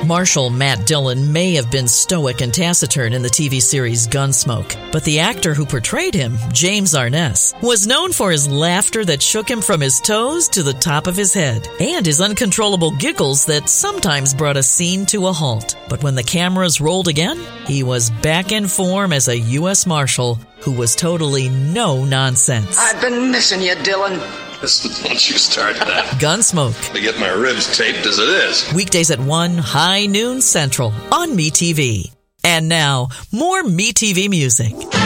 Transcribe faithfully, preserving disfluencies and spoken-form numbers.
Marshal Matt Dillon may have been stoic and taciturn in the T V series Gunsmoke, but the actor who portrayed him, James Arness, was known for his laughter that shook him from his toes to the top of his head, and his uncontrollable giggles that sometimes brought a scene to a halt. But when the cameras rolled again, he was back in form as a U S Marshal who was totally no nonsense. I've been missing you, Dillon. Once you start that. Gunsmoke. I get my ribs taped as it is. Weekdays at one, high noon central on MeTV. And now, more MeTV music.